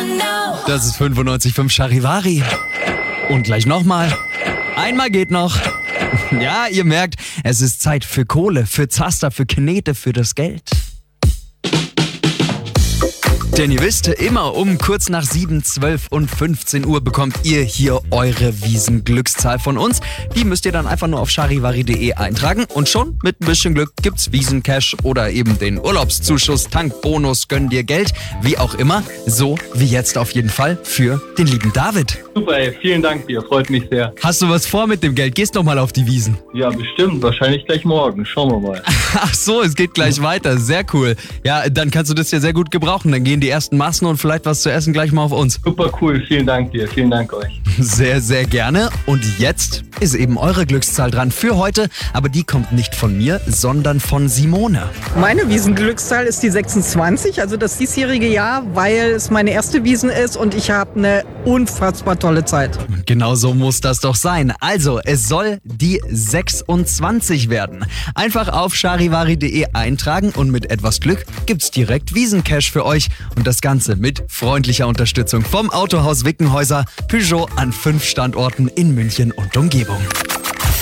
Das ist 95.5 Charivari. Und gleich nochmal. Einmal geht noch. Ja, ihr merkt, es ist Zeit für Kohle, für Zaster, für Knete, für das Geld. Denn ihr wisst, immer um kurz nach 7, 12 und 15 Uhr bekommt ihr hier eure Wiesenglückszahl von uns. Die müsst ihr dann einfach nur auf charivari.de eintragen und schon mit ein bisschen Glück gibt's Wiesencash oder eben den Urlaubszuschuss, Tankbonus, gönn dir Geld, wie auch immer. So wie jetzt auf jeden Fall für den lieben David. Super, ey, vielen Dank dir, freut mich sehr. Hast du was vor mit dem Geld? Gehst noch mal auf die Wiesen? Ja, bestimmt, wahrscheinlich gleich morgen, schauen wir mal. Ach so, es geht gleich weiter, sehr cool. Ja, dann kannst du das ja sehr gut gebrauchen. Dann gehen die ersten Massen und vielleicht was zu essen gleich mal auf uns. Super cool, vielen Dank dir, vielen Dank euch. Sehr, sehr gerne. Und jetzt ist eben eure Glückszahl dran für heute, aber die kommt nicht von mir, sondern von Simone. Meine Wiesenglückszahl ist die 26, also das diesjährige Jahr, weil es meine erste Wiesen ist und ich habe eine unfassbar tolle Zeit. Genau so muss das doch sein. Also, es soll die 26 werden. Einfach auf charivari.de eintragen und mit etwas Glück gibt's direkt Wiesencash für euch und das Ganze mit freundlicher Unterstützung vom Autohaus Wickenhäuser, Peugeot an 5 Standorten in München und Umgebung.